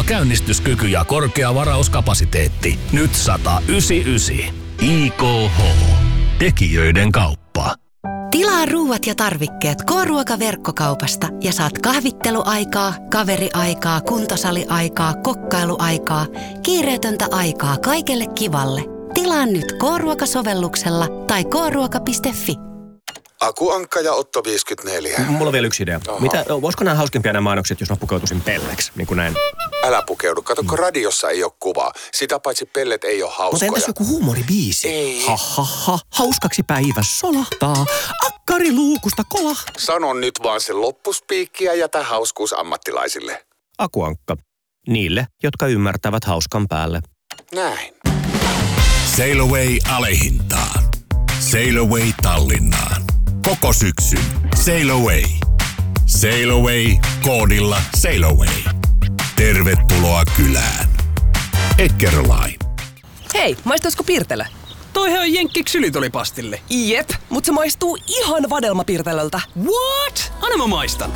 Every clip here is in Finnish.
käynnistyskyky ja korkea varauskapasiteetti. Nyt 199. IKH. Tekijöiden kauppa. Tilaa ruuat ja tarvikkeet K-ruokaverkkokaupasta ja saat kahvitteluaikaa, kaveriaikaa, kuntosaliaikaa, kokkailuaikaa, kiireetöntä aikaa kaikelle kivalle. Tilaa nyt K-ruokasovelluksella tai kruoka.fi. Aku Ankka ja Otto 54. Mulla on vielä yksi idea. Voisiko nämä hauskempia nämä mainokset, jos mä pukeutuisin pelleksi, niin kuin näin? Älä pukeudu. Kato, kun radiossa ei ole kuvaa. Sitä paitsi pellet ei ole hauskoja. Mutta entäs joku huumoribiisi? Ei. Hauskaksi päivä solahtaa. Akkari luukusta kolahtaa. Sano nyt vaan se loppuspiikki ja jätä hauskuus ammattilaisille. Aku Ankka. Niille, jotka ymmärtävät hauskan päälle. Näin. Sail Away alehintaan. Sail Away Tallinnaan. Koko syksyn Sail Away. Sail Away koodilla Sail Away. Tervetuloa kylään. Eckerline. Hei, maistaisiko Pirtelö? Toihan on jenkki ksylitolipastille. Jep, mutta se maistuu ihan vadelmapirtelöltä. What? Anna mä maistan.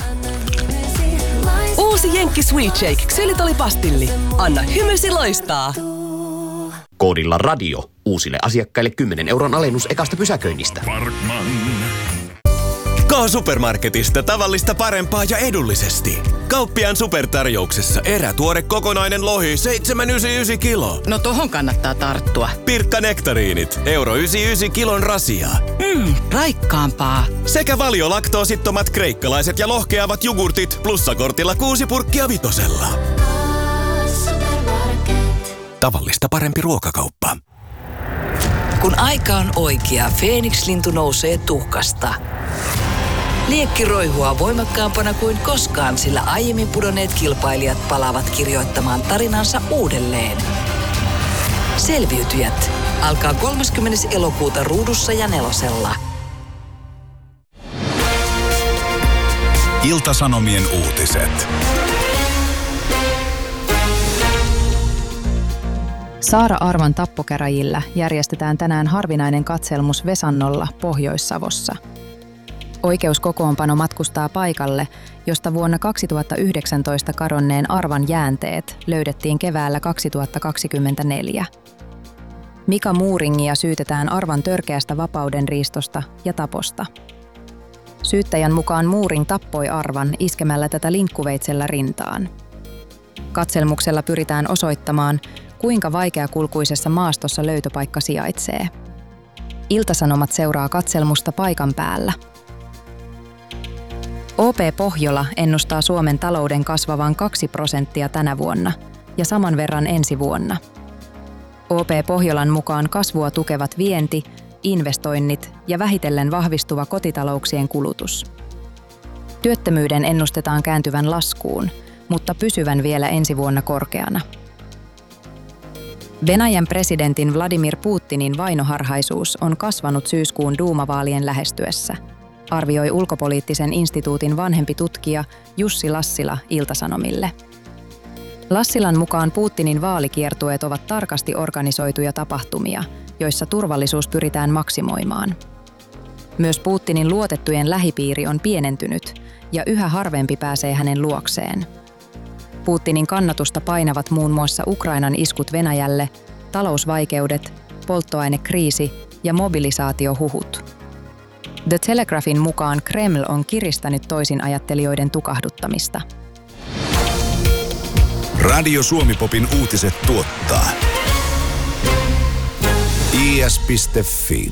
Uusi jenkki Sweet Shake ksylitolipastilli. Anna hymysi loistaa. Koodilla radio. Uusille asiakkaille 10 € alennus ekasta pysäköinnistä. Parkman. K-Supermarketista tavallista parempaa ja edullisesti. Kauppiaan supertarjouksessa erätuore kokonainen lohi 7,99 kilo. No tohon kannattaa tarttua. Pirkka nektariinit, €1,99 kilon rasia. Raikkaampaa. Sekä valiolaktoosittomat kreikkalaiset ja lohkeavat jogurtit plussakortilla 6 purkkia 5. Tavallista parempi ruokakauppa. Kun aika on oikea, Feeniks-lintu nousee tuhkasta. Liekki roihua voimakkaampana kuin koskaan, sillä aiemmin pudonneet kilpailijat palaavat kirjoittamaan tarinansa uudelleen. Selviytyjät alkaa 30. elokuuta Ruudussa ja Nelosella. Ilta-Sanomien uutiset. Saara Arvan tappokäräjillä järjestetään tänään harvinainen katselmus Vesannolla Pohjois-Savossa. Oikeuskokoonpano matkustaa paikalle, josta vuonna 2019 kadonneen Arvan jäänteet löydettiin keväällä 2024. Mika Muuringia syytetään Arvan törkeästä vapaudenriistosta ja taposta. Syyttäjän mukaan Muuring tappoi Arvan iskemällä tätä linkkuveitsellä rintaan. Katselmuksella pyritään osoittamaan, kuinka vaikeakulkuisessa maastossa löytöpaikka sijaitsee. Ilta-Sanomat seuraa katselmusta paikan päällä. OP Pohjola ennustaa Suomen talouden kasvavan 2% tänä vuonna ja saman verran ensi vuonna. OP Pohjolan mukaan kasvua tukevat vienti, investoinnit ja vähitellen vahvistuva kotitalouksien kulutus. Työttömyyden ennustetaan kääntyvän laskuun, mutta pysyvän vielä ensi vuonna korkeana. Venäjän presidentin Vladimir Putinin vainoharhaisuus on kasvanut syyskuun duumavaalien lähestyessä, arvioi Ulkopoliittisen instituutin vanhempi tutkija Jussi Lassila Ilta-Sanomille. Lassilan mukaan Putinin vaalikiertueet ovat tarkasti organisoituja tapahtumia, joissa turvallisuus pyritään maksimoimaan. Myös Putinin luotettujen lähipiiri on pienentynyt ja yhä harvempi pääsee hänen luokseen. Putinin kannatusta painavat muun muassa Ukrainan iskut Venäjälle, talousvaikeudet, polttoainekriisi ja mobilisaatiohuhut. The Telegraphin mukaan Kreml on kiristänyt toisinajattelijoiden tukahduttamista. Radio Suomi-popin uutiset tuottaa is.fi.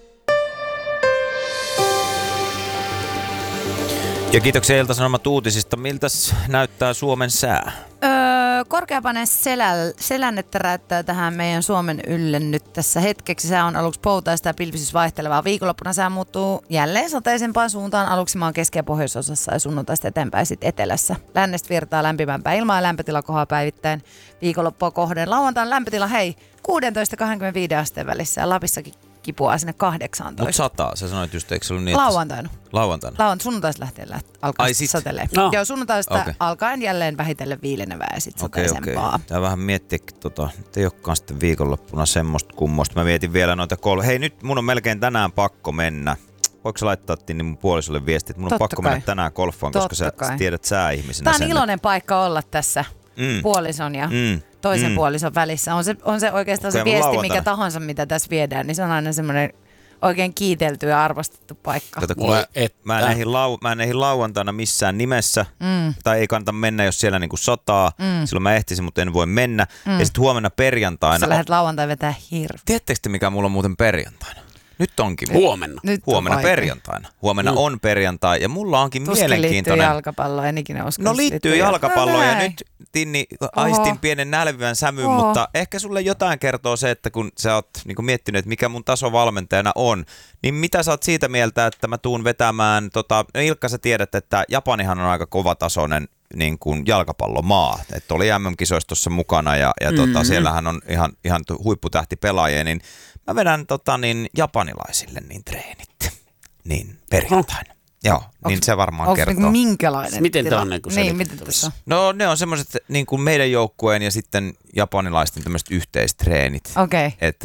Ja kiitoksia Ilta-Sanomat uutisista. Miltäs näyttää Suomen sää? Korkeapaine selännettä räyttää tähän meidän Suomen ylle nyt tässä hetkeksi. Sää on aluksi poutaista ja pilvisyys vaihtelevaa. Viikonloppuna sää muuttuu jälleen sateisempaan suuntaan. Aluksi maan keski- ja pohjoisosassa ja sunnuntaista eteenpäin sitten etelässä. Lännestä virtaa lämpimämpää ilmaa ja lämpötila kohoaa päivittäin viikonloppua kohden. Lauantain lämpötila 16-25 asteen välissä ja Lapissakin kipuaa sinne 18. Mutta sataa, sä sanoit just, eikö se ollut niin? Lauantaina. Sunnuntaista lähtien alkaa satelee. No. Joo, sunnuntaista alkaen jälleen vähitellen viilenevää ja sitten sateisempaa. Okei. Tää vähän miettiä, ei olekaan sitten viikonloppuna semmoista kummosta. Mä mietin vielä noita Hei, nyt mun on melkein tänään pakko mennä. Voiko sä laittaa mun puolisolle viestiä, että mun on pakko mennä tänään golfaan, koska sä tiedät sääihmisenä Tää on sen. iloinen paikka olla tässä. puolison ja toisen puolison välissä. On se oikeastaan se viesti, mikä tahansa, mitä tässä viedään, niin se on aina semmoinen oikein kiitelty ja arvostettu paikka. Mä en ehdi lauantaina missään nimessä, tai ei kannata mennä, jos siellä niinku sotaa. Silloin mä ehtisin, mutta en voi mennä. Ja sitten huomenna perjantaina... Sä lähdet lauantai vetää hirveä. Tiedättekö te, mikä mulla on muuten perjantaina? Nyt onkin. Huomenna perjantaina. Huomenna on perjantai ja mulla onkin mielenkiintoinen... liittyy jalkapalloon, en ikinä usko. No liittyy jalkapalloon ja nyt Tinni aistin pienen nälvivän sävyn, mutta ehkä sulle jotain kertoo se, että kun sä oot niin miettinyt, että mikä mun taso valmentajana on, niin mitä sä oot siitä mieltä, että mä tuun vetämään, Ilkka sä tiedät, että Japanihan on aika kovatasoinen niin kuin jalkapallomaa, että oli MM-kisoissa tuossa mukana ja siellähän on ihan huipputähtipelaajia, niin mä vedän japanilaisille niin treenit, niin perjantaina. Joo, niin se varmaan kertoo. Onko minkälainen? Miten tämä on? No ne on semmoiset niin kuin meidän joukkueen ja sitten japanilaisten tämmöiset yhteistreenit. Okei. Että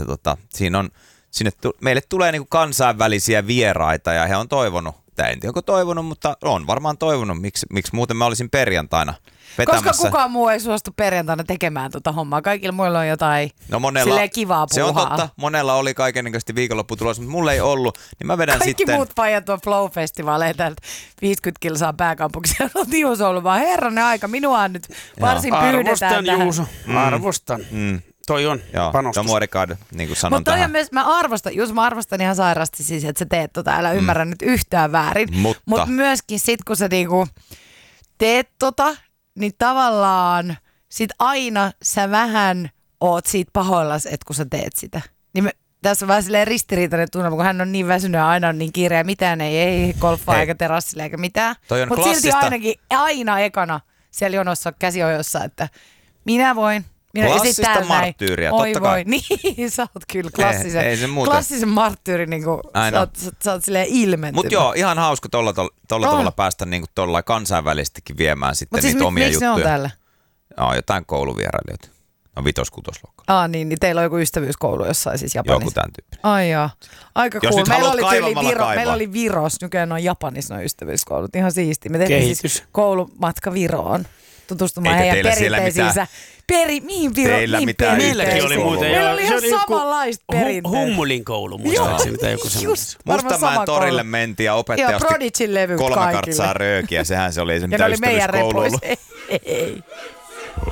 meille tulee niin kuin kansainvälisiä vieraita ja he on toivonut, en tiedä onko toivonut, mutta on varmaan toivonut, miksi muuten mä olisin perjantaina vetämässä. Koska kukaan muu ei suostu perjantaina tekemään hommaa. Kaikilla muilla on jotain kivaa puuhaa. Se on totta. Monella oli kaikennäköisesti viikonlopputulossa, mutta mulla ei ollut. Niin mä vedän kaikki sitten... muut pajat on Flow-festivaaleja täältä 50 kilsaa pääkaupunkisella. Juuso on ollut vaan herranen aika. Minua on nyt varsin pyydetään tähän. Juuso. Arvostan. Toi on panostus. Muorikaad, niin kuin sanon tähän. Mutta myös, mä arvostan ihan sairaasti siis, että sä teet älä ymmärrä nyt yhtään väärin. Mutta myöskin sit, kun sä niinku teet niin tavallaan sit aina sä vähän oot siitä pahoillas, että kun sä teet sitä. Niin tässä on vähän silleen ristiriitainen tunnelma, kun hän on niin väsynyt ja aina on niin kiire ja mitään ei golfaa eikä terassille eikä mitään. Mutta silti ainakin aina ekana siellä jonossa käsiojossa, että minä voin. Klassista marttyyriä, totta kai. Voi. Niin, sä oot kyllä klassisen marttyyri, niin kuin sä oot silleen ilmentynyt. Mutta joo, ihan hauska tolla tavalla päästä niin kuin kansainvälisestikin viemään sitten niitä omia juttuja. Miksi ne on täällä? Jotain kouluvierailijoita. No 5-6-luokkaa. Niin teillä on joku ystävyyskoulu jossain siis Japanissa. Joku tämän tyyppinen. Ai joo. Aika jos cool. Meillä oli Viros, nykyään on Japanissa noin ystävyyskoulut. Ihan siisti. Me tehtiin siis koulumatka Viroon tutustumaan heidän perinteisiinsä. Mihin Viro? Teillä mitään meilläkin oli muuten. Meillä oli ihan samanlaista perinteitä. Hummulin koulu muistaakseni tai joku semmoinen. Mustamäen torille mentiin ja opettaja osti 3 kartsaa röökiä. Sehän se oli se, mitä ystävyyskoulu ollut. Ei.